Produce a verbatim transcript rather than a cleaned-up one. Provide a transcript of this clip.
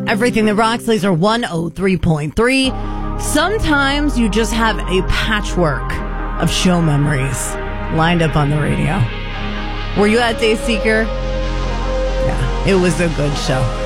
Everything that rocks, laser one oh three point three. Sometimes you just have a patchwork of show memories lined up on the radio. Were you at Dayseeker? Yeah, it was a good show.